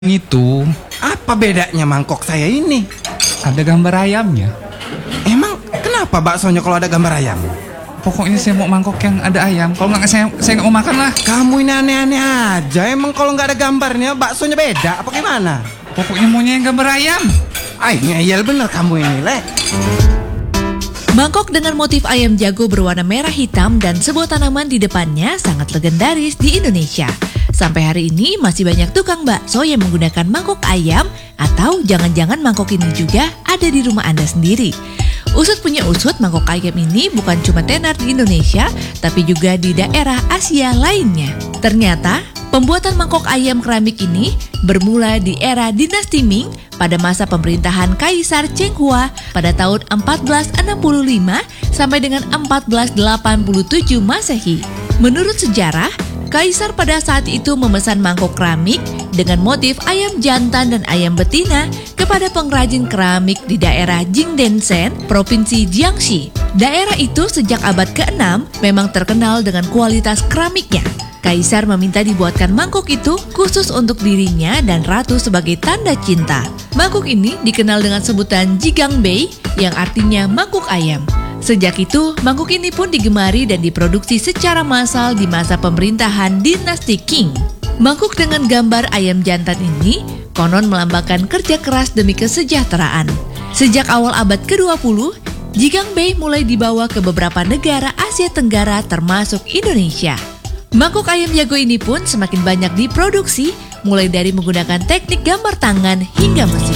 Itu Apa bedanya mangkok saya ini? ada gambar ayamnya. Emang kenapa baksonya kalau ada gambar ayam? Pokoknya saya mau mangkok yang ada ayam. Kalau nggak saya nggak mau makan lah. Kamu ini aneh-aneh aja. Emang kalau nggak ada gambarnya baksonya beda apa gimana? Pokoknya maunya yang gambar ayam. Ay, ngeyel bener kamu ini, Le. Mangkok dengan motif ayam jago berwarna merah hitam dan sebuah tanaman di depannya sangat legendaris di Indonesia. Sampai hari ini masih banyak tukang bakso yang menggunakan mangkok ayam atau jangan-jangan mangkok ini juga ada di rumah Anda sendiri. Usut punya usut, mangkok ayam ini bukan cuma tenar di Indonesia, tapi juga di daerah Asia lainnya. Ternyata, pembuatan mangkok ayam keramik ini bermula di era dinasti Ming pada masa pemerintahan Kaisar Cheng Hua pada tahun 1465 sampai dengan 1487 Masehi. Menurut sejarah, Kaisar pada saat itu memesan mangkok keramik dengan motif ayam jantan dan ayam betina kepada pengrajin keramik di daerah Jingdenshen, Provinsi Jiangxi. Daerah itu sejak abad ke-6 memang terkenal dengan kualitas keramiknya. Kaisar meminta dibuatkan mangkok itu khusus untuk dirinya dan ratu sebagai tanda cinta. Mangkok ini dikenal dengan sebutan Jigangbei yang artinya mangkok ayam. Sejak itu, mangkok ini pun digemari dan diproduksi secara massal di masa pemerintahan dinasti Qing. Mangkok dengan gambar ayam jantan ini konon melambangkan kerja keras demi kesejahteraan. Sejak awal abad ke-20, Jigangbei mulai dibawa ke beberapa negara Asia Tenggara termasuk Indonesia. Mangkok ayam jago ini pun semakin banyak diproduksi, mulai dari menggunakan teknik gambar tangan hingga mesin.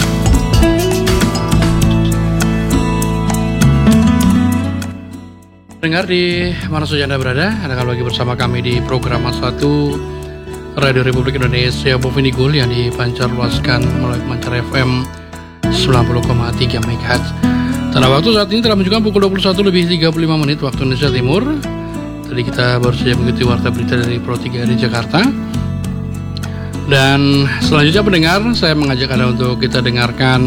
Dengar di mana saja Anda berada, Anda kembali lagi bersama kami di program Mas1 Radio Republik Indonesia Bovini Gul yang dipancarluaskan melalui Mancar FM 90,3 MHz. Tanda waktu saat ini telah menunjukkan pukul 21:35 waktu Indonesia Timur. Tadi kita baru saja mengikuti warta berita dari Pro 3 di Jakarta. Dan selanjutnya pendengar, saya mengajak Anda untuk kita dengarkan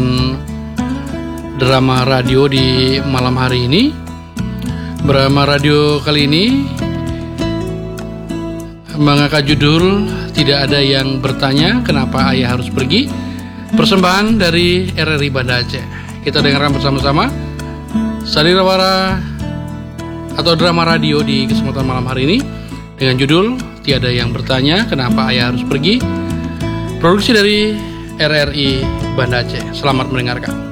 drama radio di malam hari ini. Drama radio kali ini mengangkat judul Tidak Ada Yang Bertanya Kenapa Ayah Harus Pergi, persembahan dari RRI Banda Aceh. Kita dengarkan bersama-sama Sandiwara atau drama radio di kesempatan malam hari ini dengan judul Tiada Yang Bertanya Kenapa Ayah Harus Pergi, produksi dari RRI Banda Aceh. Selamat mendengarkan.